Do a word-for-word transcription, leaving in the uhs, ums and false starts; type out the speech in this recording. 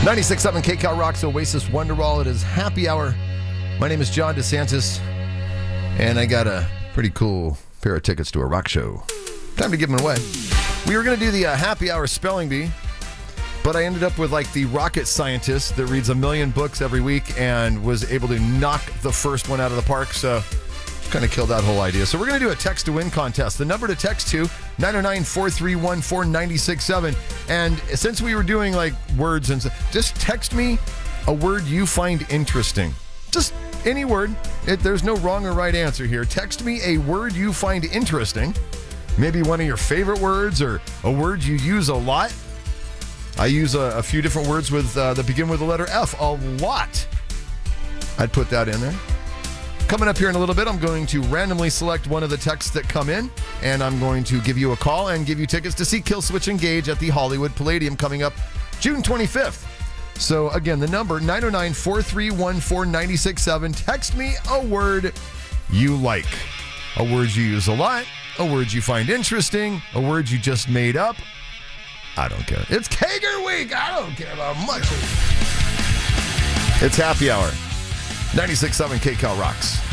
ninety-six point seven K Cal Rocks, Oasis Wonderwall. It is happy hour. My name is John DeSantis, and I got a pretty cool pair of tickets to a rock show. Time to give them away. We were going to do the uh, happy hour spelling bee, but I ended up with like the rocket scientist that reads a million books every week and was able to knock the first one out of the park, so kind of killed that whole idea. So we're going to do a text to win contest. The number to text to, nine oh nine, four three one, four nine six seven. And since we were doing like words and stuff, just text me a word you find interesting. Just any word. It, there's no wrong or right answer here. Text me a word you find interesting. Maybe one of your favorite words or a word you use a lot. I use a, a few different words with uh, that begin with the letter F a lot. I'd put that in there. Coming up here in a little bit, I'm going to randomly select one of the texts that come in, and I'm going to give you a call and give you tickets to see Killswitch Engage at the Hollywood Palladium coming up June twenty-fifth. So again, the number, nine oh nine, four three one, four nine six seven. Text me a word you like. A word you use a lot, a word you find interesting, a word you just made up. I don't care. It's Kager Week. I don't care about much. It's happy hour. ninety-six point seven K Cal Rocks.